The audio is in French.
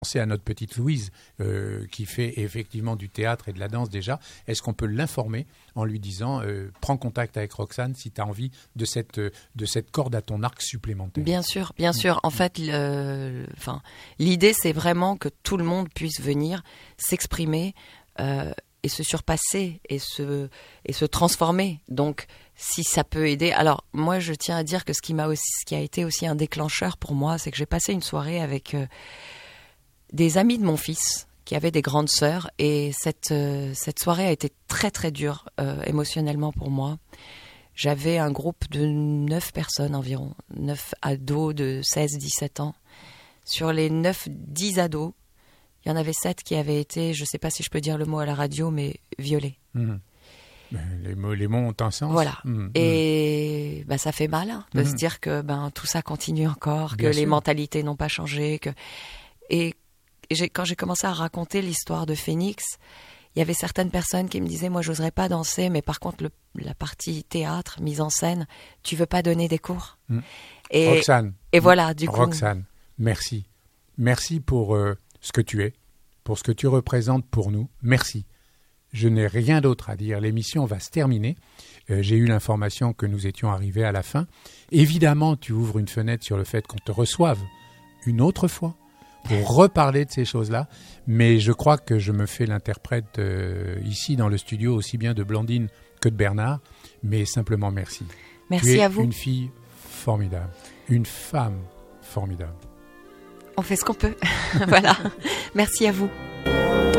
Pensez à notre petite Louise qui fait effectivement du théâtre et de la danse déjà. Est-ce qu'on peut l'informer en lui disant prends contact avec Roxane si tu as envie de cette corde à ton arc supplémentaire? Bien sûr, bien sûr. En fait, l'idée c'est vraiment que tout le monde puisse venir s'exprimer et se surpasser et se transformer. Donc, si ça peut aider. Alors, moi, je tiens à dire que ce qui a été aussi un déclencheur pour moi, c'est que j'ai passé une soirée avec des amis de mon fils qui avaient des grandes sœurs, et cette soirée a été très très dure émotionnellement pour moi. J'avais un groupe de 9 personnes environ, 9 ados de 16-17 ans. Sur les 9-10 ados, il y en avait 7 qui avaient été, je ne sais pas si je peux dire le mot à la radio, mais violés. Mmh. Les mots ont un sens. Voilà. Et ça fait mal de se dire que tout ça continue encore, que les mentalités n'ont pas changé. Quand j'ai commencé à raconter l'histoire de Phénix, il y avait certaines personnes qui me disaient « Moi, j'oserais pas danser, mais par contre, la partie théâtre, mise en scène, tu veux pas donner des cours ?» Roxane. Et voilà, du coup... Roxane, merci. Merci pour ce que tu es, pour ce que tu représentes pour nous. Merci. Je n'ai rien d'autre à dire. L'émission va se terminer. J'ai eu l'information que nous étions arrivés à la fin. Évidemment, tu ouvres une fenêtre sur le fait qu'on te reçoive une autre fois pour reparler de ces choses-là. Mais je crois que je me fais l'interprète ici dans le studio, aussi bien de Blandine que de Bernard. Mais simplement merci. Merci à vous. Tu es une fille formidable, une femme formidable. On fait ce qu'on peut. Voilà. Merci à vous.